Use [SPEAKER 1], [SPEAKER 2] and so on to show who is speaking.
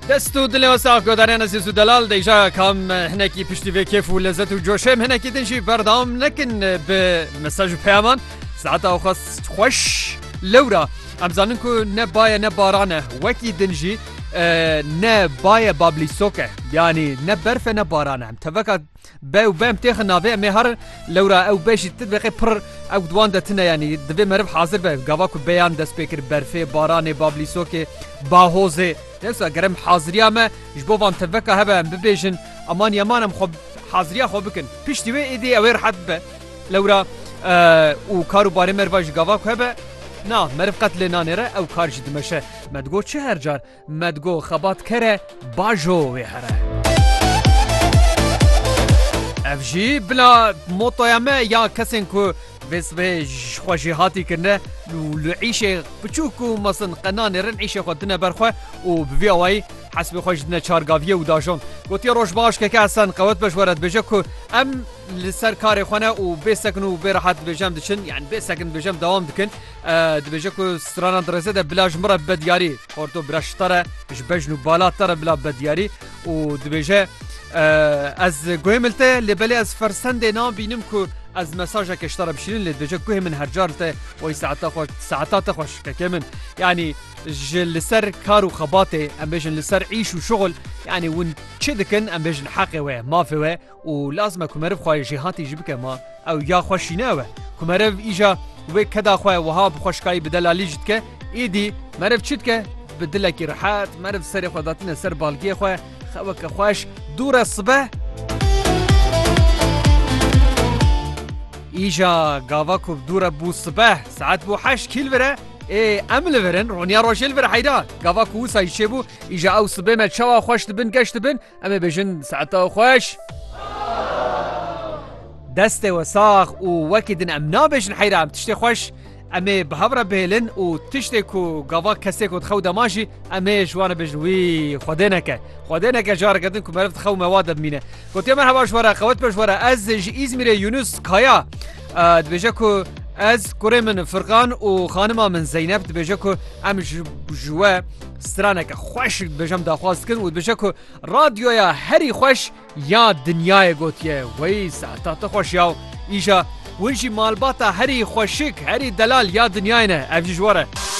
[SPEAKER 1] دستو دل وساق گودارن عزیز و دلال دیجا کام هنکی پشتی و کیف و لذت و جوشم هنکی دنجی بردام نکن به مساج و پیامان ساعت آخاص خوش لورا امزانن کو نه بایا نه بارانه وکی دنجی نه بایا بابلی سوکه یعنی نه برف نه بارانه هم توقع به و بهم تخ نابه مهر لورا او بشی تدبقی پر او دوان دتنه یعنی دبی مرف حاضر به گاوا کو بیان دست بکر برفه بارانه بابلی سوکه باهوزه نفسه گرم حاضریا ما جبو وان توقع هبه ببیجن امان یمانم خوب حاضریا خوب بکن پیشتی و ایدی اویر حد به لورا و کارو باری مرواج گاوا کو هبه نا مرف قتل نانره او کار جدمشه مدگو چه هر جار مدگو خبات کره باجو وی هره افجی بلا موتویامه یا کسین کو بس به خوشی هاتی کنه لعیشه بچوکو مثلا قنان رن عیشه خودنا برخوا و بوی اوای حسب خوشدنا چارگاویه و داجون گوتی روش باش که اصلا قوت بش ورد بجه کو ام لسر کار خونه و بسکن و براحت بجم دشن يعني بسکن بجم دوام دکن دبجه کو سترانا درزه ده بلاج مره بدیاری اورتو برشتره اش بجنو بالاتره بلا بدیاری و دبجه از گویملته لبلی از فرسنده نام بینم که از مساجه کشتره بشیرین لدبجه گوه من هر جارته وی ساعتات خوش که من يعني لسر کار و خباته ام بيجن لسر عيش و شغل يعني ون چه دکن ام بيجن حقه و مافه و و لازم کمرف خواه جهاتی جبک ما او یا خوشینه و کمرف ایجا و کدا خواه وها بخوشکایی بدلالی جد که ایدی مرف چید که بدلکی راحت مرف سر خوداتین سر بالگی خواه خواه خوش دور الصبح ایجا گاوا کو دور بو صبح ساعت بو 8 کیل بره امل برن رونیا روشل بر حیدا گاوا کو سایشه بو ایجا او صبح ما چوا خوش دبن گشت بن اما بجن ساعتا خوش دسته وساخ و وکدن ام نابجن حیدا ام تشتی خوش اما بهبره بهلن و تشتی کو گاوا کسی کو خو دماجی اما جوان بجن وی خودنک جار کردن کو مرفت خو مواد بمینه گوتی مرحبا شواره قوت بشواره از ازمیر یونس کایا دبجه کو از کوره من فرقان و خانما من زینب دبجه کو ام جوا سترانک خوش بجم داخواست کن و دبجه کو رادیویا هری خوش یا دنیای گوتیه وی ساعتات خوش یا ایجا ونشي مالباتا هري خوشك هري دلال يا دنيانا افجي جواره